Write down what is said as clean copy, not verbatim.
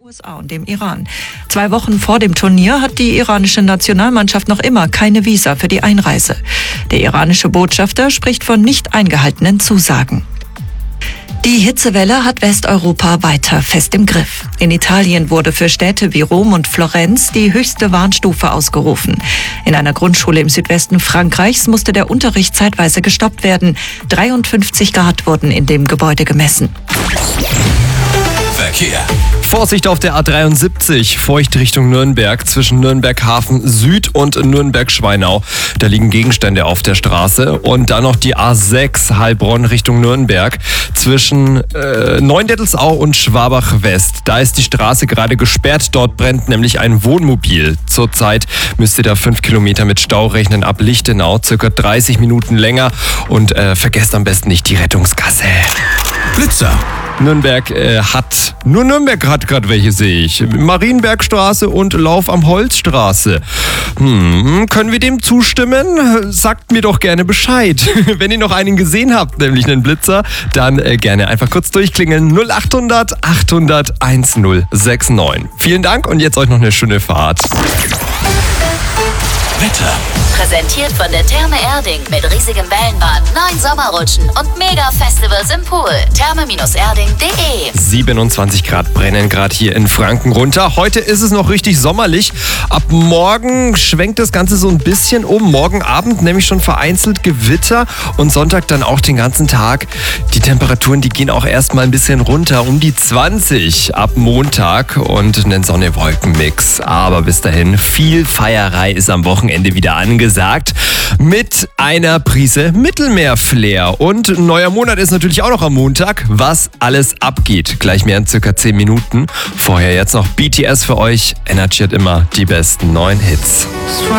USA und dem Iran. 2 Wochen vor dem Turnier hat die iranische Nationalmannschaft noch immer keine Visa für die Einreise. Der iranische Botschafter spricht von nicht eingehaltenen Zusagen. Die Hitzewelle hat Westeuropa weiter fest im Griff. In Italien wurde für Städte wie Rom und Florenz die höchste Warnstufe ausgerufen. In einer Grundschule im Südwesten Frankreichs musste der Unterricht zeitweise gestoppt werden. 53 Grad wurden in dem Gebäude gemessen. Verkehr. Vorsicht auf der A73, feucht Richtung Nürnberg, zwischen Nürnberg-Hafen Süd und Nürnberg-Schweinau. Da liegen Gegenstände auf der Straße. Und dann noch die A6 Heilbronn Richtung Nürnberg, zwischen Neuendettelsau und Schwabach-West. Da ist die Straße gerade gesperrt, dort brennt nämlich ein Wohnmobil. Zurzeit müsst ihr da 5 Kilometer mit Stau rechnen ab Lichtenau, circa 30 Minuten länger. Und vergesst am besten nicht die Rettungskasse. Blitzer. Nürnberg hat gerade welche, sehe ich. Marienbergstraße und Lauf am Holzstraße. Können wir dem zustimmen? Sagt mir doch gerne Bescheid. Wenn ihr noch einen gesehen habt, nämlich einen Blitzer, dann gerne einfach kurz durchklingeln. 0800 800 1069. Vielen Dank und jetzt euch noch eine schöne Fahrt. Wetter. Präsentiert von der Therme Erding mit riesigem Wellenbad, 9 Sommerrutschen und Mega-Festivals im Pool. Therme-erding.de 27 Grad brennen gerade hier in Franken runter. Heute ist es noch richtig sommerlich. Ab morgen schwenkt das Ganze so ein bisschen um. Morgen Abend nämlich schon vereinzelt Gewitter und Sonntag dann auch den ganzen Tag. Die Temperaturen, die gehen auch erstmal ein bisschen runter, um die 20 ab Montag und einen Sonne-Wolken-Mix. Aber bis dahin, viel Feierei ist am Wochenende wieder angesagt. Mit einer Prise Mittelmeer-Flair. Und ein neuer Monat ist natürlich auch noch am Montag, was alles abgeht. Gleich mehr in circa 10 Minuten. Vorher jetzt noch BTS für euch. Energy hat immer die besten neuen Hits.